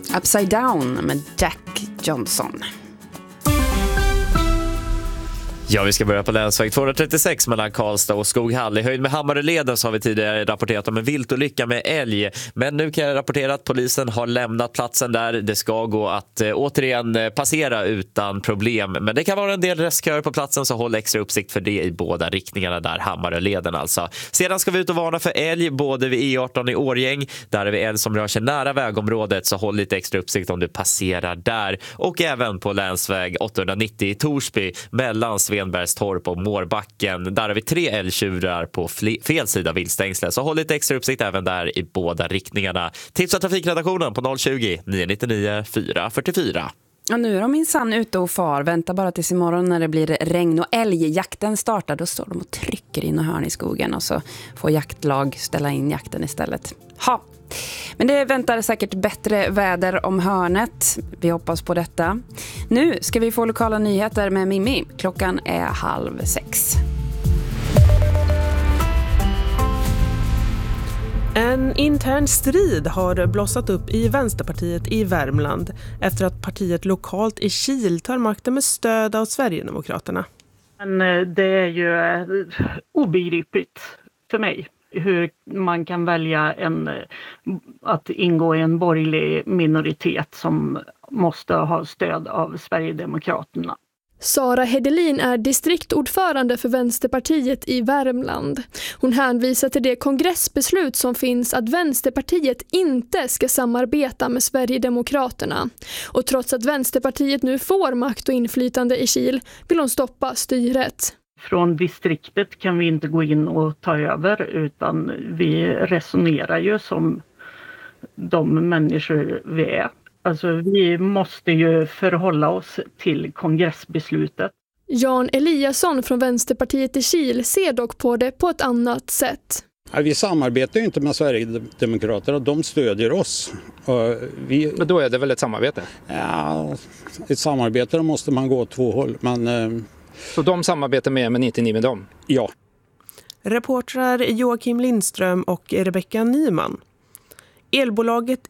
Upside Down med Jack Johnson. Ja, vi ska börja på länsväg 236 mellan Karlstad och Skoghall. I höjd med Hammaröleden så har vi tidigare rapporterat om en viltolycka med älg. Men nu kan jag rapportera att polisen har lämnat platsen där. Det ska gå att återigen passera utan problem. Men det kan vara en del restköer på platsen, så håll extra uppsikt för det i båda riktningarna där, Hammaröleden alltså. Sedan ska vi ut och varna för älg både vid E18 i Årgäng. Där är vi älg som rör sig nära vägområdet, så håll lite extra uppsikt om du passerar där. Och även på länsväg 890 i Torsby mellan Svenbergstorp och Mårbacken. Där har vi 3 älgtjurar på fel sida viltstängslet. Så håll lite extra uppsikt även där i båda riktningarna. Tipsa trafikredaktionen på 020 999 444. Och nu är de minsann ute och far. Vänta bara tills imorgon när det blir regn och älgjakten startar. Då står de och trycker in och hörn i skogen, och så får jaktlag ställa in jakten istället. Ha! Men det väntar säkert bättre väder om hörnet. Vi hoppas på detta. Nu ska vi få lokala nyheter med Mimmi. Klockan är 5:30. En intern strid har blossat upp i Vänsterpartiet i Värmland efter att partiet lokalt i Kil tar makten med stöd av Sverigedemokraterna. Men det är ju obegripligt för mig hur man kan välja att ingå i en borgerlig minoritet som måste ha stöd av Sverigedemokraterna. Sara Hedelin är distriktordförande för Vänsterpartiet i Värmland. Hon hänvisar till det kongressbeslut som finns att Vänsterpartiet inte ska samarbeta med Sverigedemokraterna. Och trots att Vänsterpartiet nu får makt och inflytande i Kil vill hon stoppa styret. Från distriktet kan vi inte gå in och ta över, utan vi resonerar ju som de människor vi är. Alltså vi måste ju förhålla oss till kongressbeslutet. Jan Eliasson från Vänsterpartiet i Kil ser dock på det på ett annat sätt. Vi samarbetar ju inte med Sverigedemokraterna, de stödjer oss. Men då är det väl ett samarbete? Ja, ett samarbete måste man gå åt 2 håll. Så de samarbetar med, men inte ni med dem? Ja. Reportrar Joakim Lindström och Rebecka Nyman. Elbolaget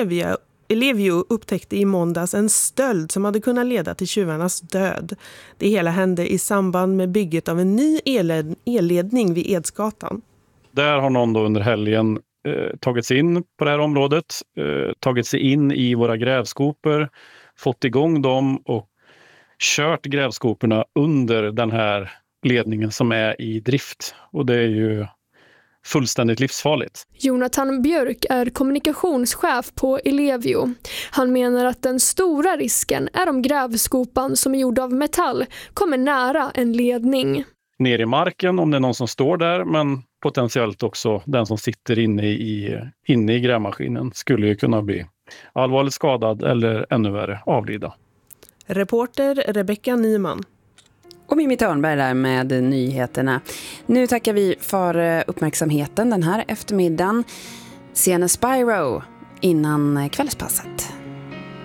Ellevio upptäckte i måndags en stöld som hade kunnat leda till tjuvarnas död. Det hela hände i samband med bygget av en ny elledning vid Edsgatan. Där har någon då under helgen tagit sig in på det här området, tagit sig in i våra grävskopor, fått igång dem och kört grävskoporna under den här ledningen som är i drift. Och det är ju fullständigt livsfarligt. Jonathan Björk är kommunikationschef på Ellevio. Han menar att den stora risken är om grävskopan som är gjord av metall kommer nära en ledning. Ner i marken om det är någon som står där, men potentiellt också den som sitter inne i grävmaskinen skulle ju kunna bli allvarligt skadad eller ännu värre avlida. Reporter Rebecka Nyman. Och Mimmi Törnberg där med nyheterna. Nu tackar vi för uppmärksamheten den här eftermiddagen. Sienna Spyro innan kvällspasset.